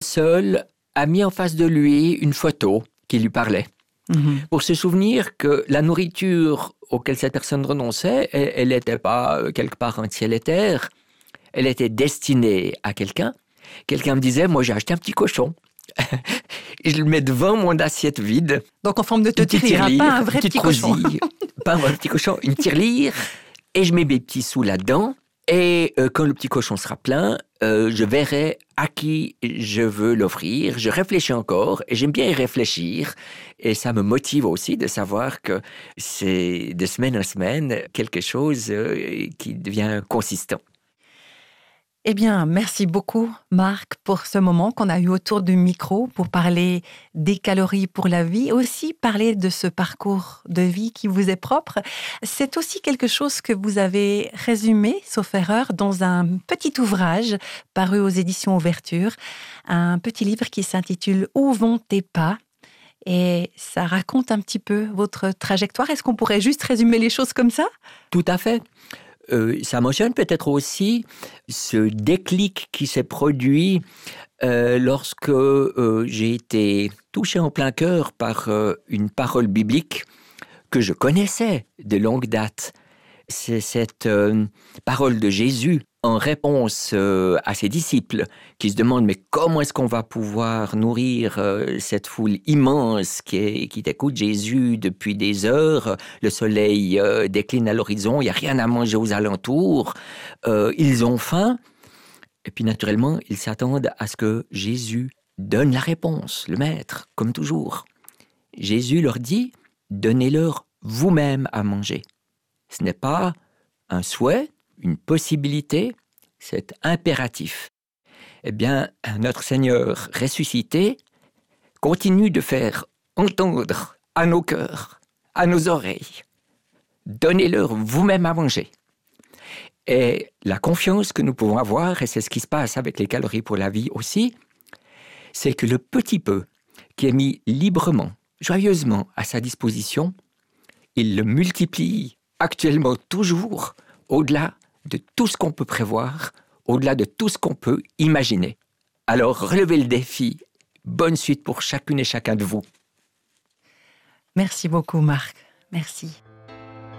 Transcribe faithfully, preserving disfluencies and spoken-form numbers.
seul a mis en face de lui une photo qui lui parlait. Mmh. Pour se souvenir que la nourriture auquel cette personne renonçait, elle n'était pas quelque part un ciel et terre, elle était destinée à quelqu'un. Quelqu'un me disait, moi j'ai acheté un petit cochon. Et je le mets devant mon assiette vide. Donc en forme de tirelire, pas un vrai petit cochon. Pas un vrai petit cochon, une tirelire. Et je mets mes petits sous là-dedans. Et euh, quand le petit cochon sera plein, euh, je verrai à qui je veux l'offrir. Je réfléchis encore et j'aime bien y réfléchir. Et ça me motive aussi de savoir que c'est de semaine en semaine quelque chose euh, qui devient consistant. Eh bien, merci beaucoup, Marc, pour ce moment qu'on a eu autour du micro pour parler des calories pour la vie, aussi parler de ce parcours de vie qui vous est propre. C'est aussi quelque chose que vous avez résumé, sauf erreur, dans un petit ouvrage paru aux éditions Ouverture, un petit livre qui s'intitule « Où vont tes pas ?» Et ça raconte un petit peu votre trajectoire. Est-ce qu'on pourrait juste résumer les choses comme ça ? Tout à fait. Euh, ça mentionne peut-être aussi ce déclic qui s'est produit euh, lorsque euh, j'ai été touché en plein cœur par euh, une parole biblique que je connaissais de longue date. C'est cette euh, parole de Jésus en réponse euh, à ses disciples qui se demandent mais comment est-ce qu'on va pouvoir nourrir euh, cette foule immense qui, est, qui t'écoute Jésus depuis des heures, le soleil euh, décline à l'horizon, il n'y a rien à manger aux alentours, euh, ils ont faim et puis naturellement ils s'attendent à ce que Jésus donne la réponse, le maître, comme toujours. Jésus leur dit donnez-leur vous-même à manger. Ce n'est pas un souhait, une possibilité, c'est impératif. Eh bien, notre Seigneur ressuscité continue de faire entendre à nos cœurs, à nos oreilles, donnez-leur vous-même à manger. Et la confiance que nous pouvons avoir, et c'est ce qui se passe avec les calories pour la vie aussi, c'est que le petit peu qui est mis librement, joyeusement à sa disposition, il le multiplie actuellement toujours au-delà de tout ce qu'on peut prévoir, au-delà de tout ce qu'on peut imaginer. Alors, relevez le défi. Bonne suite pour chacune et chacun de vous. Merci beaucoup, Marc. Merci.